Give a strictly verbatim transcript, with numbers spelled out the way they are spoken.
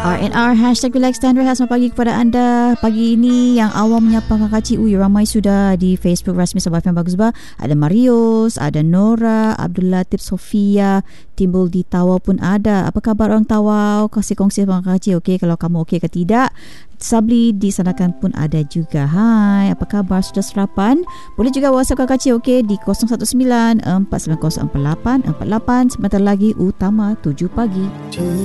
R and R Hashtag Relax dan Rehat. Selamat pagi kepada anda. Pagi ini yang awam menyapa Kakak Cik. Ui, ramai sudah di Facebook rasmi Sabah F M Bagus Bah. Ada Marius, ada Nora, Abdul Latif, Sofia, Timbul di Tawau pun ada. Apa khabar orang Tawau? Kasih kongsi sama Kakak Cik. Okey, kalau kamu okey ke tidak. Sabli di Sanakan pun ada juga. Hai, apa khabar? Sudah sarapan? Boleh juga WhatsApp Kakak Cik okey di kosong satu sembilan empat sembilan kosong empat lapan empat lapan. Sebentar lagi Utama tujuh pagi.